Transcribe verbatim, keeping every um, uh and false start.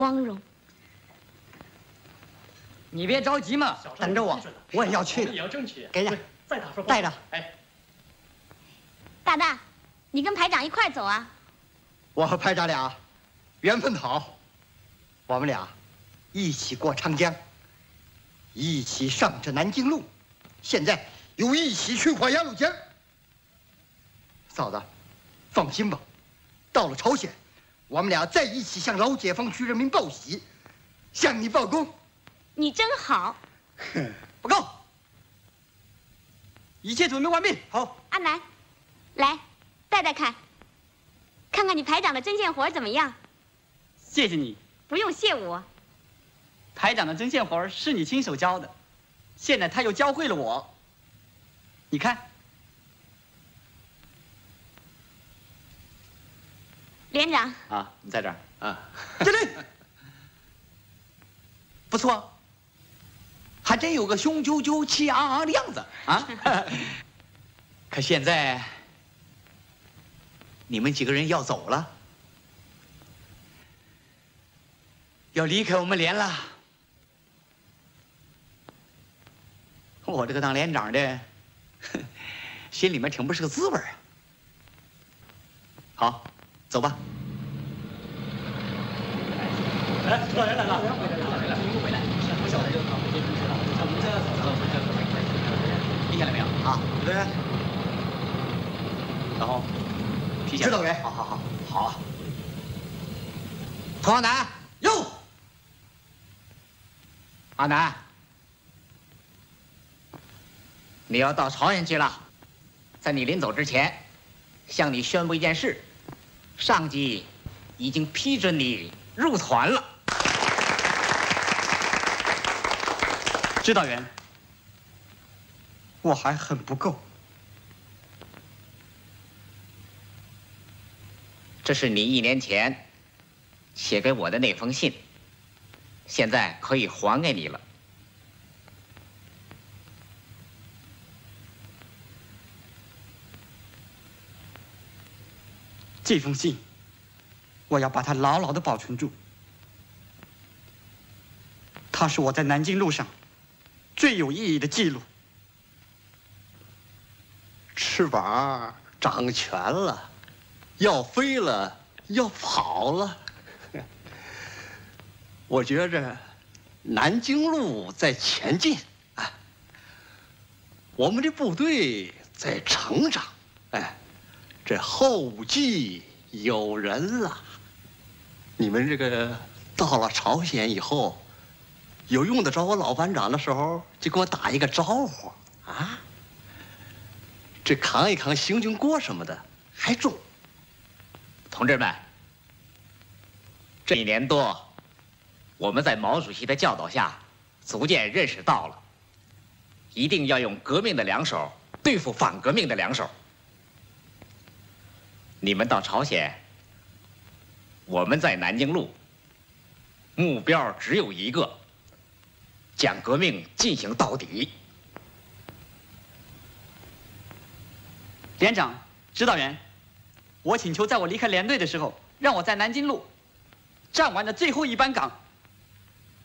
光荣。 你别着急嘛，等着我，我也要去的。给着，带着。哎， 大大，你跟排长一块走啊？ 我和排长俩缘分好，我们俩一起过长江，一起上这南京路，现在又一起去过鸭绿江。嫂子，放心吧，到了朝鲜，我们俩再一起向老解放区人民报喜，向你报功。 你真好。 报告，一切准备完毕。好， 阿南，来，带带看，看看你排长的针线活怎么样？ 谢谢你。 不用谢我。 排长的针线活是你亲手教的，现在他又教会了我。你看， 连长啊，你在这儿啊？ 这里不错。还真有个雄赳赳气昂昂的样子啊！可现在你们几个人要走了，要离开我们连了。我这个当连长的，心里面挺不是个滋味啊。好，走吧。 哎，主任来了，回来了，回来了，不晓得就好。 记下来没有？ 啊，对。 然后，批下来。 指导员，好好好，好啊。童阿南，哟， 阿南，你要到朝鲜去了，在你临走之前，向你宣布一件事：上级已经批准你入团了。 指导员，我还很不够。 这是你一年前写给我的那封信，现在可以还给你了。 这封信，我要把它牢牢地保存住。它是我在南京路上最有意义的记录。 翅膀长全了，要飞了，要跑了。我觉着南京路在前进，哎，我们这部队在成长，哎，这后继有人了。你们这个到了朝鲜以后，有用得着我老班长的时候，就给我打一个招呼啊。这扛一扛行军锅什么的还重。 同志们，这一年多，我们在毛主席的教导下，逐渐认识到了，一定要用革命的两手对付反革命的两手。你们到朝鲜，我们在南京路，目标只有一个，将革命进行到底。 连长、指导员，我请求在我离开连队的时候，让我在南京路站完的最后一班岗